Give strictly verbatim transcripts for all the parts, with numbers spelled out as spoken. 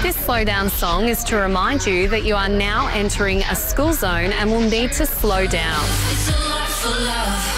This slow down song is to remind you that you are now entering a school zone and will need to slow down. It's a lot for love.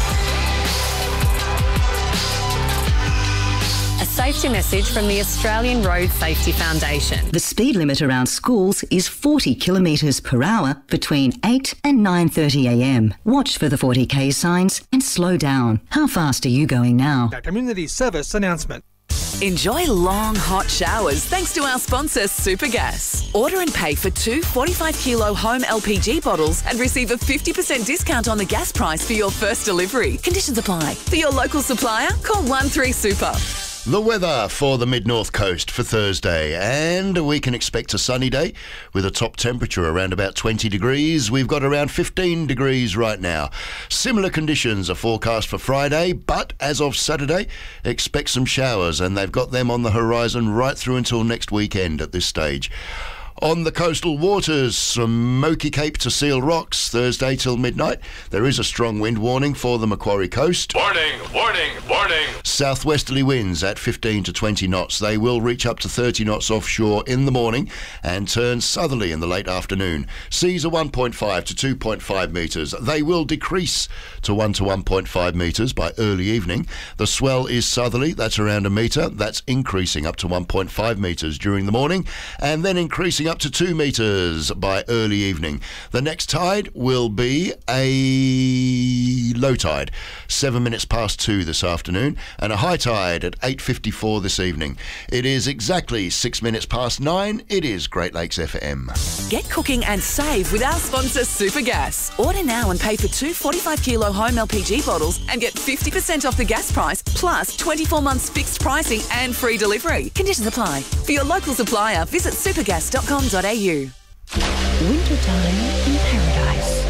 A safety message from the Australian Road Safety Foundation. The speed limit around schools is forty kilometres per hour between eight and nine thirty a m. Watch for the forty k signs and slow down. How fast are you going now? A community service announcement. Enjoy long, hot showers thanks to our sponsor, Supergas. Order and pay for two forty-five kilo home L P G bottles and receive a fifty percent discount on the gas price for your first delivery. Conditions apply. For your local supplier, call one three super. The weather for the mid-north coast for Thursday, and we can expect a sunny day with a top temperature around about twenty degrees. We've got around fifteen degrees right now. Similar conditions are forecast for Friday, but as of Saturday, expect some showers, and they've got them on the horizon right through until next weekend at this stage. On the coastal waters, from Moki Cape to Seal Rocks, Thursday till midnight, there is a strong wind warning for the Macquarie coast. Warning, warning, warning. Southwesterly winds at fifteen to twenty knots. They will reach up to thirty knots offshore in the morning and turn southerly in the late afternoon. Seas are one point five to two point five metres. They will decrease to one to one point five metres by early evening. The swell is southerly, that's around a metre. That's increasing up to one point five metres during the morning and then increasing up to two metres by early evening. The next tide will be a low tide, seven minutes past two this afternoon, and a high tide at eight fifty-four this evening. It is exactly six minutes past nine. It is Great Lakes F M. Get cooking and save with our sponsor, Supergas. Order now and pay for two forty-five kilo home L P G bottles and get fifty percent off the gas price, plus twenty-four months fixed pricing and free delivery. Conditions apply. For your local supplier, visit supergas dot com dot a u. Wintertime in Paradise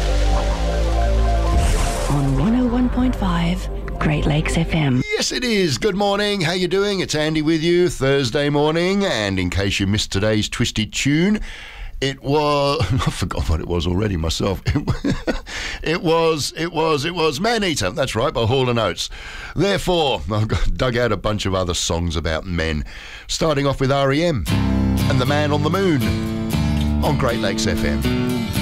on one oh one point five Great Lakes F M. Yes, it is. Good morning. How you doing? It's Andy with you, Thursday morning. And in case you missed today's twisted tune, it was... I forgot what it was already myself. It was, it was, it was Man Eater. That's right, by Hall and Oates. Therefore, I've got, dug out a bunch of other songs about men, starting off with R E M and The Man on the Moon on Great Lakes F M.